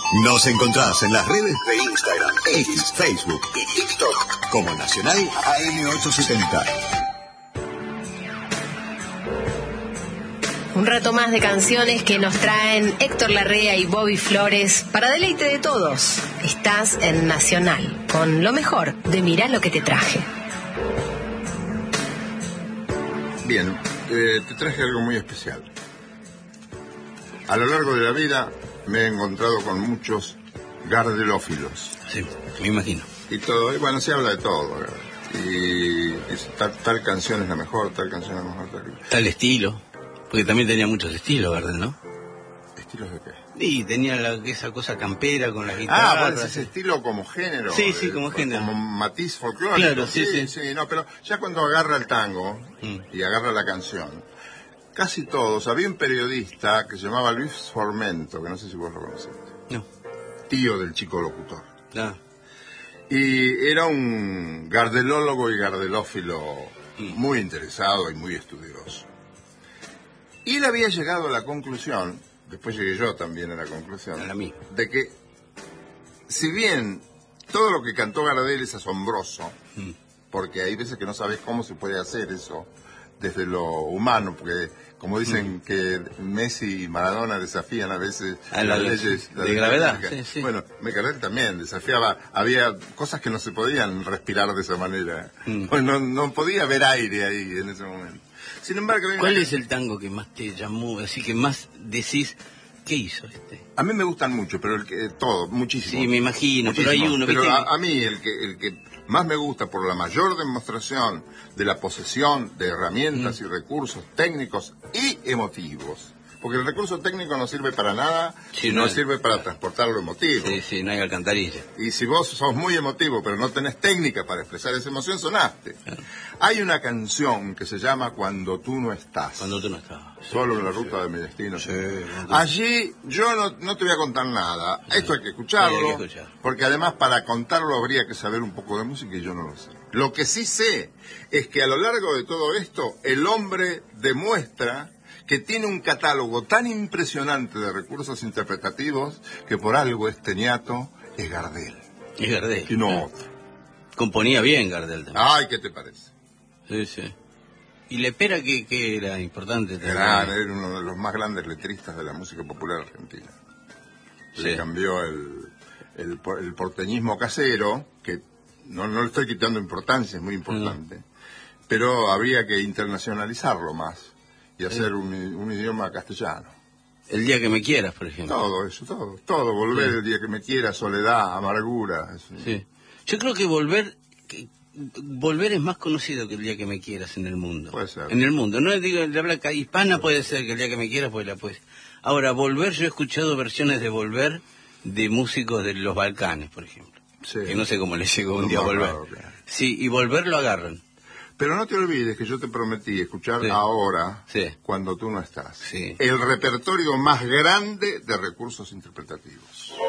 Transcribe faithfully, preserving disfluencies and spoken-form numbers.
Nos encontrás en las redes de Instagram, X, Facebook y TikTok como Nacional A M ochocientos setenta. Un rato más de canciones que nos traen Héctor Larrea y Bobby Flores para deleite de todos. Estás en Nacional, con lo mejor de Mirá lo que te traje. Bien, eh, te traje algo muy especial. A lo largo de la vida me he encontrado con muchos gardelófilos. Sí, me imagino. Y todo, y bueno, se habla de todo, ¿verdad? Y, y tal, tal canción es la mejor, tal canción es la mejor, tal... Tal estilo, porque también tenía muchos estilos, Gardel, ¿no? ¿Estilos de qué? Y tenía la, esa cosa campera con la guitarra. Ah, bueno, ese estilo como género. Sí, sí, eh, como género. Como matiz folclórico. Claro, sí, sí. Sí, sí, no, pero ya cuando agarra el tango mm. y agarra la canción, casi todos. Había un periodista que se llamaba Luis Formento, que no sé si vos lo conociste. No. Tío del Chico Locutor. Ah. Y era un gardelólogo y gardelófilo mm. muy interesado y muy estudioso. Y él había llegado a la conclusión, después llegué yo también a la conclusión, a la misma, de que si bien todo lo que cantó Gardel es asombroso, mm. porque hay veces que no sabes cómo se puede hacer eso desde lo humano, porque como dicen mm. que Messi y Maradona desafían a veces a la, las leyes de, de gravedad. Sí, sí. Bueno, Gardel también desafiaba, había cosas que no se podían respirar de esa manera, mm. pues no, no podía haber aire ahí en ese momento. Sin embargo, ¿cuál es el tango que más te llamó, así que más decís, qué hizo este? A mí me gustan mucho, pero el que todo, muchísimo. Sí, me imagino, muchísimo, pero hay uno. Pero a, a mí el que el que más me gusta por la mayor demostración de la posesión de herramientas mm. y recursos técnicos y emotivos. Porque el recurso técnico no sirve para nada, sí, no, no sirve para transportar lo emotivo. Sí, sí, no hay alcantarilla. Y si vos sos muy emotivo, pero no tenés técnica para expresar esa emoción, sonaste. Claro. Hay una canción que se llama Cuando tú no estás. Cuando tú no estás. Solo en la ruta sí. de mi destino. Sí, allí yo no, no te voy a contar nada. Sí. Esto hay que escucharlo. Sí, hay que escuchar. Porque además para contarlo habría que saber un poco de música y yo no lo sé. Lo que sí sé es que a lo largo de todo esto, el hombre demuestra que tiene un catálogo tan impresionante de recursos interpretativos que por algo este niato es Gardel. Es Gardel. Y no otro. Componía bien Gardel también. Ay, ¿qué te parece? Sí, sí. ¿Y Lepera que, que era importante también? Era, era uno de los más grandes letristas de la música popular argentina. Sí. Le cambió el, el, el porteñismo casero, que no, no le estoy quitando importancia, es muy importante, no. pero habría que internacionalizarlo más. Y hacer un, un idioma castellano. El día que me quieras, por ejemplo. Todo eso, todo. Todo. Volver sí. el día que me quieras, soledad, amargura. Eso. Sí. Yo creo que volver que, volver es más conocido que el día que me quieras en el mundo. Puede ser. En el mundo. No digo de habla hispana, puede ser que el día que me quieras, pues la pues. Ahora, volver, yo he escuchado versiones de volver de músicos de los Balcanes, por ejemplo. Sí. Que no sé cómo les llegó un no, día a volver. Claro, claro. Sí, y volver lo agarran. Pero no te olvides que yo te prometí escuchar sí. ahora, sí. cuando tú no estás, sí. el repertorio más grande de recursos interpretativos.